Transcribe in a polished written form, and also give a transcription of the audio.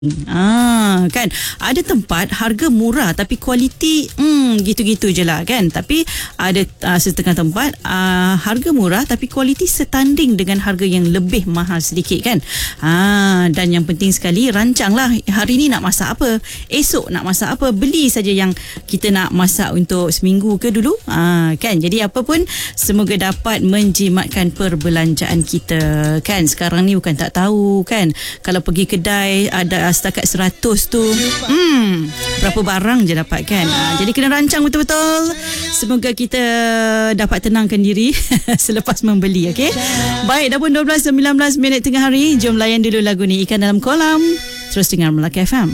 Kan ada tempat harga murah tapi kualiti gitu-gitu je lah kan. Tapi ada setengah tempat harga murah tapi kualiti setanding dengan harga yang lebih mahal sedikit kan. Dan yang penting sekali rancanglah hari ni nak masak apa, esok nak masak apa, beli saja yang kita nak masak untuk seminggu ke dulu kan. Jadi apa pun semoga dapat menjimatkan perbelanjaan kita kan. Sekarang ni bukan tak tahu kan, kalau pergi kedai ada setakat 100 tu berapa barang je dapat kan. Jadi kena rancang betul-betul. Semoga kita dapat tenangkan diri selepas membeli. Okay? Baik, dah pun 12:19 tengah hari. Jom layan dulu lagu ni, Ikan Dalam Kolam. Terus dengar Melaka FM.